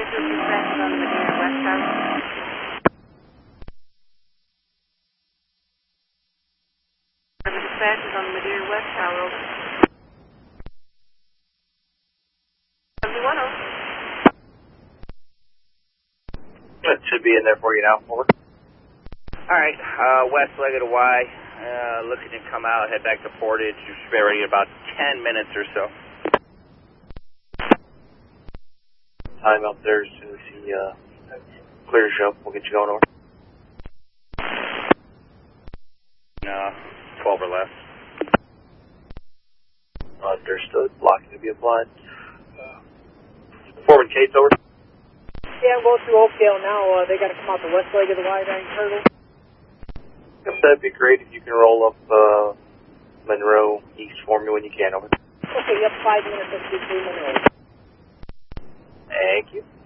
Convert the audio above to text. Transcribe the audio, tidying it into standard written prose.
dispatches on the Madeira West Tower. Dispatches on the Madeira West Tower, over. 710. It should be in there for you now, over. Alright, west leg of the Y, looking to come out, head back to Portage. You should be ready in about 10 minutes or so. Time out there as soon as he clears you up, we'll get you going over. 12 or less. Understood. Blocking to be applied. Foreman Kate's over. Yeah, I'm going through Oakdale now. They got to come out the west leg of the Y-Bank Turtle. Yep, that'd be great if you can roll up Monroe East for me when you can, over. Okay, yep, 5 minutes, let's do 3 Monroe. Thank you.